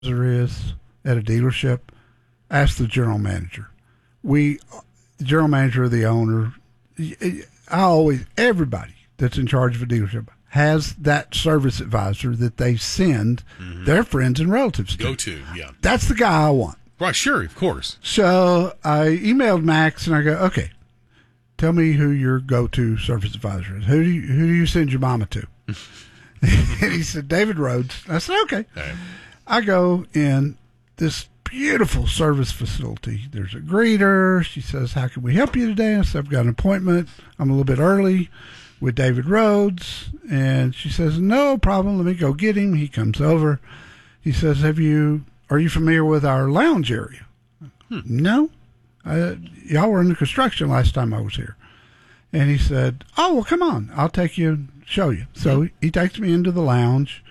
there is at a dealership, ask the general manager. The general manager, the owner, everybody that's in charge of a dealership has that service advisor that they send their friends and relatives to. Go to, yeah. That's the guy I want. Right, sure, of course. So I emailed Max and I go, okay, tell me who your go-to service advisor is. Who do you send your mama to? And he said, David Rhodes. I said, okay. Right. I go in this beautiful service facility. There's a greeter. She says, how can we help you today? I said, I've got an appointment. I'm a little bit early with David Rhodes. And she says, no problem. Let me go get him. He comes over. He says, are you familiar with our lounge area? No. Y'all were in the construction last time I was here. And he said, oh, well, come on. I'll take you and show you. So he takes me into the lounge.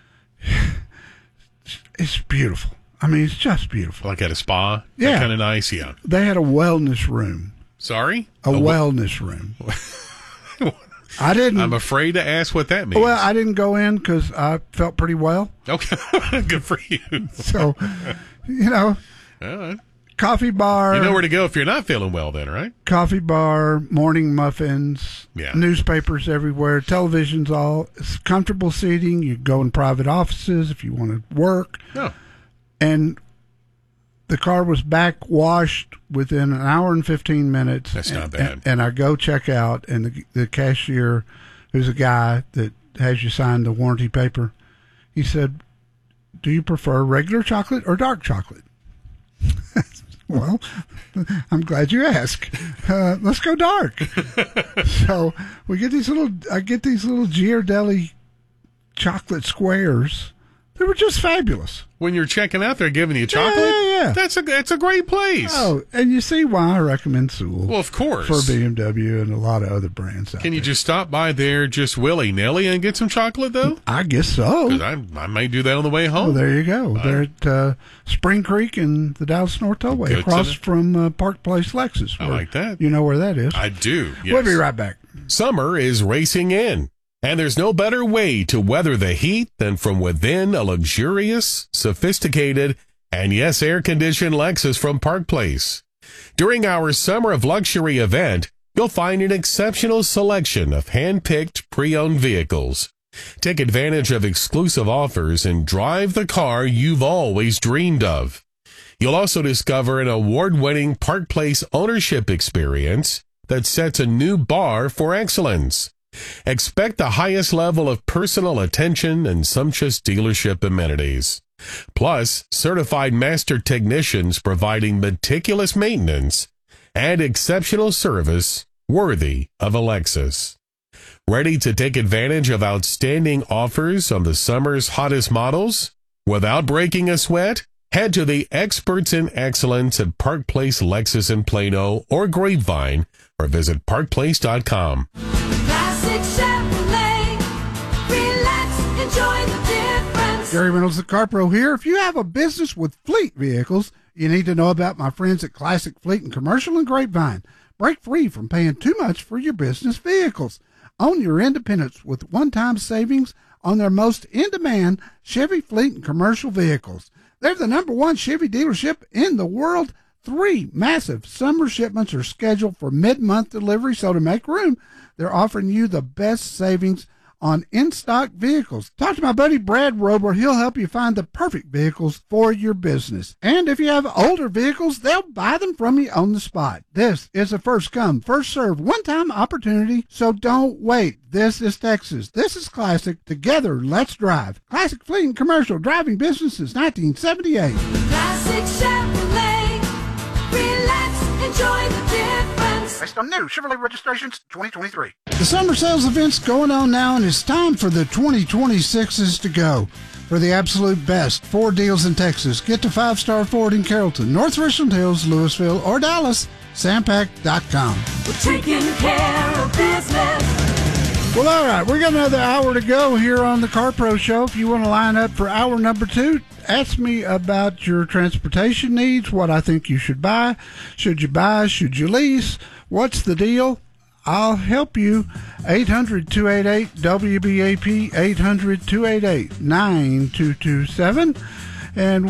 It's beautiful. I mean, it's just beautiful. Like at a spa? Yeah. Kind of nice, yeah. They had a wellness room. Sorry? A wellness room. I'm afraid to ask what that means. Well, I didn't go in because I felt pretty well. Okay. Good for you. So, All right. Coffee bar. You know where to go if you're not feeling well then, right? Coffee bar, morning muffins, newspapers everywhere, televisions it's comfortable seating. You go in private offices if you want to work. Oh. And the car was back washed within an hour and 15 minutes. That's not bad. And I go check out, and the cashier, who's a guy that has you sign the warranty paper, he said, do you prefer regular chocolate or dark chocolate? Well, I'm glad you asked. Let's go dark. So I get these little Ghirardelli chocolate squares. They were just fabulous. When you're checking out, they're giving you chocolate? Yeah. That's a great place. Oh, and you see why I recommend Sewell. Well, of course. For BMW and a lot of other brands out Can you there. just stop by there just willy-nilly and get some chocolate, though? I guess so. Because I may do that on the way home. Well, there you go. They're at Spring Creek and the Dallas North Tollway, across from Park Place Lexus. I like that. You know where that is. I do, yes. We'll be right back. Summer is racing in, and there's no better way to weather the heat than from within a luxurious, sophisticated, and yes, air-conditioned Lexus from Park Place. During our Summer of Luxury event, you'll find an exceptional selection of hand-picked pre-owned vehicles. Take advantage of exclusive offers and drive the car you've always dreamed of. You'll also discover an award-winning Park Place ownership experience that sets a new bar for excellence. Expect the highest level of personal attention and sumptuous dealership amenities. Plus, certified master technicians providing meticulous maintenance and exceptional service worthy of a Lexus. Ready to take advantage of outstanding offers on the summer's hottest models? Without breaking a sweat, head to the experts in excellence at Park Place Lexus in Plano or Grapevine, or visit parkplace.com. Classic Chevrolet. Relax, enjoy the difference. Gary Reynolds, the Car Pro here. If you have a business with fleet vehicles, you need to know about my friends at Classic Fleet and Commercial in Grapevine. Break free from paying too much for your business vehicles. Own your independence with one-time savings on their most in-demand Chevy fleet and commercial vehicles. They're the #1 Chevy dealership in the world. 3 massive summer shipments are scheduled for mid-month delivery, so to make room, they're offering you the best savings on in-stock vehicles. Talk to my buddy Brad Rober. He'll help you find the perfect vehicles for your business. And if you have older vehicles, they'll buy them from you on the spot. This is a first-come, first-served, one-time opportunity, so don't wait. This is Texas. This is Classic. Together, let's drive. Classic Fleet and Commercial, driving business since 1978. Classic Chevrolet. Relax, enjoy the difference. Based on new Chevrolet registrations 2023. The summer sales event's going on now, and it's time for the 2026s to go. For the absolute best Ford deals in Texas, get to 5 Star Ford in Carrollton, North Richland Hills, Louisville, or Dallas. Sampac.com. We're taking care of business. Well, all right, we got another hour to go here on the Car Pro Show. If you want to line up for hour number 2, ask me about your transportation needs, what I think you should buy. Should you buy? Should you lease? What's the deal? I'll help you. 800-288-WBAP, 800-288-9227. And